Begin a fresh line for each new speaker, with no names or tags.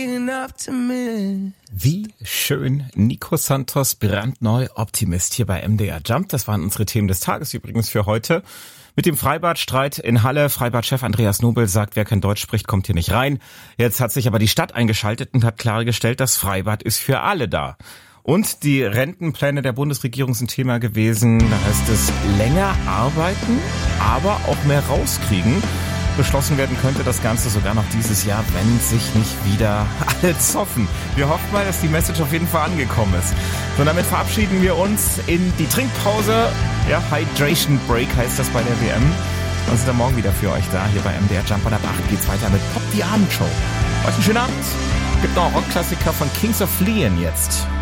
Wie schön. Nico Santos, brandneu Optimist hier bei MDR Jump. Das waren unsere Themen des Tages übrigens für heute. Mit dem Freibadstreit in Halle. Freibadchef Andreas Nobel sagt, wer kein Deutsch spricht, kommt hier nicht rein. Jetzt hat sich aber die Stadt eingeschaltet und hat klargestellt, das Freibad ist für alle da. Und die Rentenpläne der Bundesregierung sind Thema gewesen. Da heißt es länger arbeiten, aber auch mehr rauskriegen. Beschlossen werden könnte das Ganze sogar noch dieses Jahr, wenn sich nicht wieder alle zoffen. Wir hoffen mal, dass die Message auf jeden Fall angekommen ist. So, damit verabschieden wir uns in die Trinkpause. Ja, Hydration Break heißt das bei der WM. Und sind dann morgen wieder für euch da, hier bei MDR Jump. Und ab 8 geht's weiter mit Pop die Abendshow. Euch einen schönen Abend. Gibt noch einen Rockklassiker von Kings of Leon jetzt.